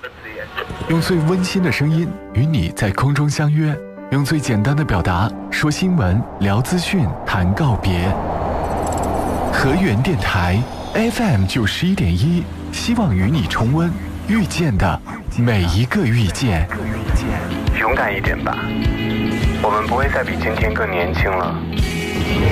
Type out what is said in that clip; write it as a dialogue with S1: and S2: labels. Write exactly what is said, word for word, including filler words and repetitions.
S1: 用最温馨的声音与你在空中相约，用最简单的表达说新闻、聊资讯、谈告别。河源电台 F M 九十一点一，希望与你重温遇见的每一个遇见。
S2: 勇敢一点吧，我们不会再比今天更年轻了。